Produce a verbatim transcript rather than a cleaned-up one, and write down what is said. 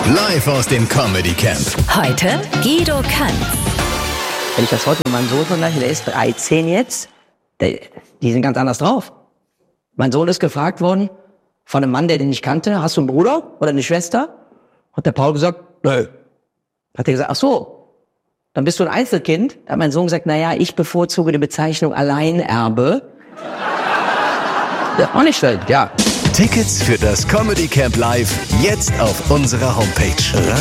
Live aus dem Comedy Camp. Heute Guido Kanz. Wenn ich das heute mit meinem Sohn vergleiche, der ist dreizehn jetzt, der, die sind ganz anders drauf. Mein Sohn ist gefragt worden von einem Mann, der den nicht kannte, hast du einen Bruder oder eine Schwester? Hat der Paul gesagt, nö. Hat er gesagt, ach so, dann bist du ein Einzelkind. Da hat mein Sohn gesagt, naja, ich bevorzuge die Bezeichnung Alleinerbe. Ja, auch nicht schlecht, ja. Tickets für das Comedy Camp Live jetzt auf unserer Homepage.